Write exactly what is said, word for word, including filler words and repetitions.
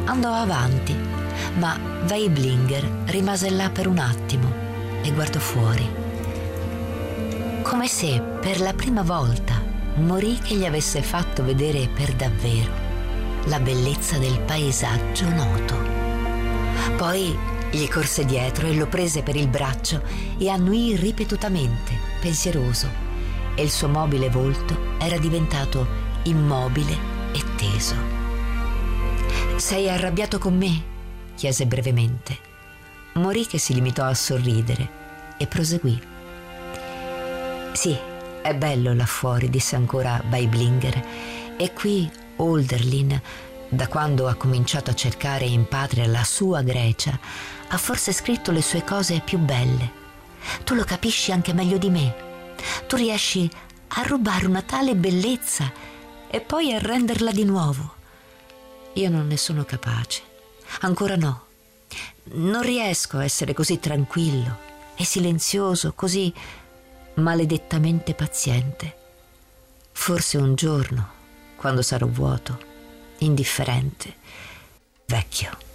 andò avanti, ma Weiblinger rimase là per un attimo e guardò fuori, come se per la prima volta Morì che gli avesse fatto vedere per davvero la bellezza del paesaggio noto. Poi gli corse dietro e lo prese per il braccio e annuì ripetutamente, pensieroso, e il suo mobile volto era diventato immobile e teso. «Sei arrabbiato con me?» chiese brevemente. Morì che si limitò a sorridere e proseguì. «Sì, è bello là fuori», disse ancora Weiblinger, «e qui Hölderlin, da quando ha cominciato a cercare in patria la sua Grecia, ha forse scritto le sue cose più belle. Tu lo capisci anche meglio di me. Tu riesci a rubare una tale bellezza e poi a renderla di nuovo. Io non ne sono capace. Ancora no. Non riesco a essere così tranquillo e silenzioso, così maledettamente paziente. Forse un giorno, quando sarò vuoto, indifferente, vecchio,